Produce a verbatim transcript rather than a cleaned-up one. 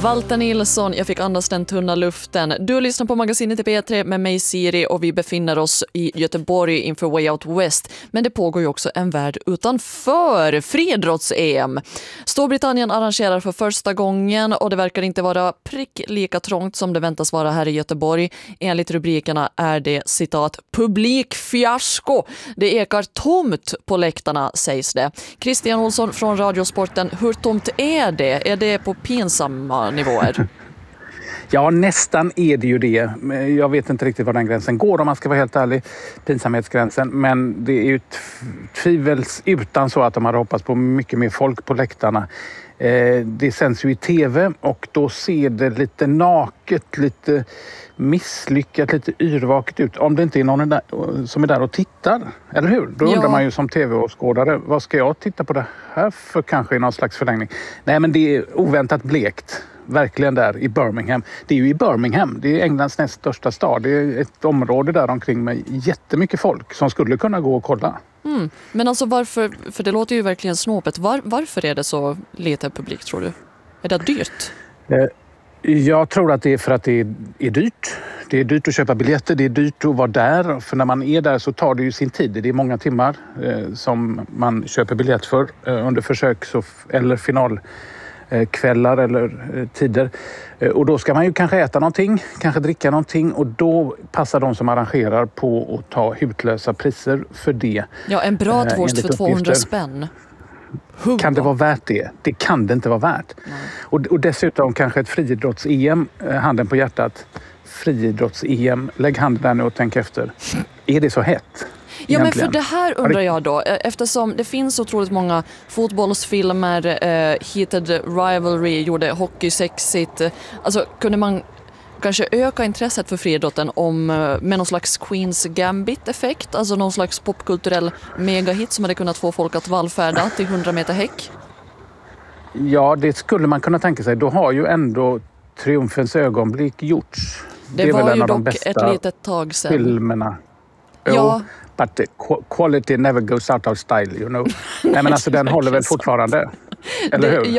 Walter Nilsson, jag fick andas den tunna luften. Du lyssnar på magasinet i P tre med mig Siri och vi befinner oss i Göteborg inför Way Out West. Men det pågår ju också en värld utanför friidrotts-E M. Storbritannien arrangerar för första gången och det verkar inte vara prick lika trångt som det väntas vara här i Göteborg. Enligt rubrikerna är det citat publikfiasko. Det ekar tomt på läktarna, sägs det. Christian Olsson från Radiosporten, hur tomt är det? Är det på pinsamma nivåer? Ja, nästan är det ju det. Jag vet inte riktigt var den gränsen går om man ska vara helt ärlig. Pinsamhetsgränsen. Men det är ju tvivels utan så att de har hoppats på mycket mer folk på läktarna. Det sänds ju i tv och då ser det lite naket, lite misslyckat, lite yrvaket ut. Om det inte är någon där, som är där och tittar, eller hur? Då undrar ja. man ju som tv-åskådare, vad ska jag titta på det här för kanske i någon slags förlängning? Nej, men det är oväntat blekt. Verkligen där i Birmingham. Det är ju i Birmingham. Det är Englands näst största stad. Det är ett område där omkring med jättemycket folk som skulle kunna gå och kolla. Mm. Men alltså varför, för det låter ju verkligen snåpet. Var, varför är det så lite publik, tror du? Är det dyrt? Jag tror att det är för att det är, är dyrt. Det är dyrt att köpa biljetter, det är dyrt att vara där. För när man är där så tar det ju sin tid. Det är många timmar eh, som man köper biljett för eh, under försöks- eller finalkvällar eller eh, tider. Eh, och då ska man ju kanske äta någonting, kanske dricka någonting. Och då passar de som arrangerar på att ta hutlösa priser för det. Ja, en bra tvåst för tvåhundra spänn. Hur? Kan det vara värt det? Det kan det inte vara värt. Och, och dessutom kanske ett friidrotts-E M, handen på hjärtat, friidrotts-E M, lägg handen där nu och tänk efter. Är det så hett? Ja, men för det här undrar jag då, eftersom det finns otroligt många fotbollsfilmer, eh, Heated Rivalry gjorde hockey sexigt, alltså kunde man kanske öka intresset för friidrotten om med någon slags Queens Gambit-effekt, alltså någon slags popkulturell megahit som hade kunnat få folk att vallfärda till hundra meter häck? Ja, det skulle man kunna tänka sig. Då har ju ändå triumfens ögonblick gjorts. Det, det var väl ju dock ett litet tag sedan. Filmerna. Ja. Jo, but quality never goes out of style, you know. Nej, men alltså den håller väl fortfarande, eller hur?